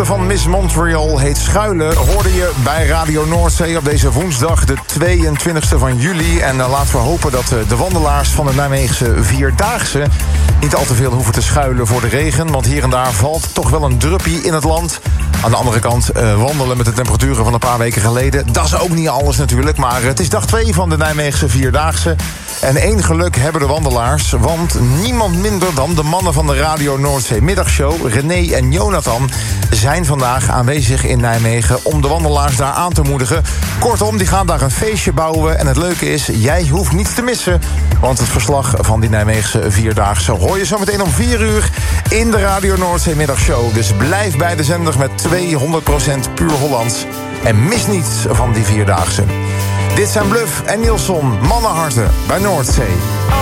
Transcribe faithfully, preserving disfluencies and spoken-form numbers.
nieuwste van Miss Montreal heet Schuilen. Hoorde je bij Radio Noordzee op deze woensdag, de tweeëntwintigste van juli. En uh, laten we hopen dat uh, de wandelaars van de Nijmeegse Vierdaagse niet al te veel hoeven te schuilen voor de regen. Want hier en daar valt toch wel een druppie in het land. Aan de andere kant, uh, wandelen met de temperaturen van een paar weken geleden, dat is ook niet alles natuurlijk. Maar het is dag twee van de Nijmeegse Vierdaagse. En één geluk hebben de wandelaars, want niemand minder dan de mannen van de Radio Noordzee Middagshow, René en Jonathan, zijn vandaag aanwezig in Nijmegen om de wandelaars daar aan te moedigen. Kortom, die gaan daar een feestje bouwen. En het leuke is, jij hoeft niets te missen, want het verslag van die Nijmeegse Vierdaagse hoor je zo meteen om vier uur in de Radio Noordzee Middagshow. Dus blijf bij de zender met tweehonderd procent puur Hollands en mis niets van die Vierdaagse. Dit zijn Bluff en Nilsson, mannenharten bij Noordzee.